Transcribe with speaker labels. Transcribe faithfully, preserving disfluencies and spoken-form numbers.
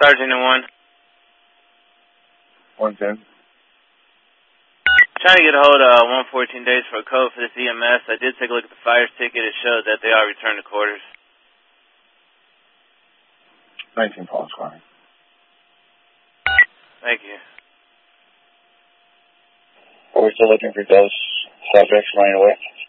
Speaker 1: Sergeant and one.
Speaker 2: one ten.
Speaker 1: Trying to get a hold of uh, one fourteen days for a code for this E M S. I did take a look at the fires ticket. It showed that they are returned to quarters.
Speaker 2: nineteen Paul Squire.
Speaker 1: Thank you.
Speaker 2: Are we still looking for those subjects running away?